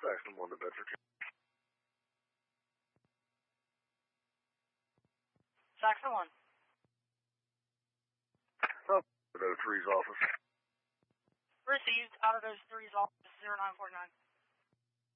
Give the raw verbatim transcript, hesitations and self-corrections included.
Saxon one to Bedford. Saxon one. Oh, Auto three's office. Received. Out of those three's office zero nine four nine.